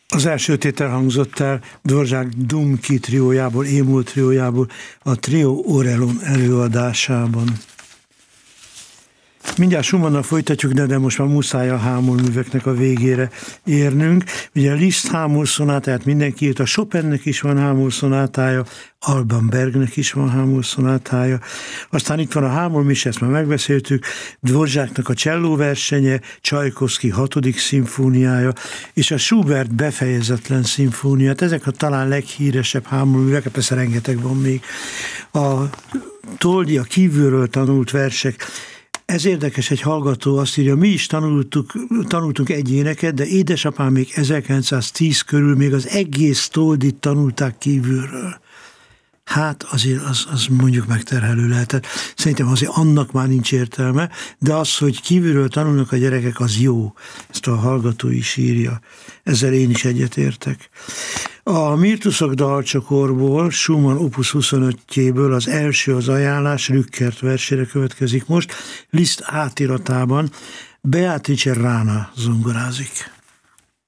Az első tétel hangzott el Dvořák Dumki triójából, Émul triójából, a Trio Orelon előadásában. Mindjárt Schumannnal folytatjuk, de most már muszáj a hámorműveknek a végére érnünk. Ugye Liszt hámorszonátáját mindenki írt, a Chopinnek is van hámorszonátája, Alban Bergnek is van hámorszonátája. Aztán itt van a hámormű, és ezt már megbeszéltük, Dvořáknak a cselló versenye, Csajkovszky 6. szimfóniája, és a Schubert befejezetlen szimfóniát. Ezek a talán leghíresebb hámorművek, persze rengeteg van még. A Toldi, a kívülről tanult versek. Ez érdekes, egy hallgató azt írja, mi is tanultunk egy éneket, de édesapám még 1910 körül még az egész Toldit tanulták kívülről. Hát azért az mondjuk megterhelő lehetett. Szerintem azért annak már nincs értelme, de az, hogy kívülről tanulnak a gyerekek, az jó. Ezt a hallgató is írja. Ezzel én is egyetértek. A Mirtuszok dalcsokorból, Schumann opus 25-jéből az első az ajánlás, Rückert versére következik most, Liszt átiratában, Beatrice Rana zongorázik.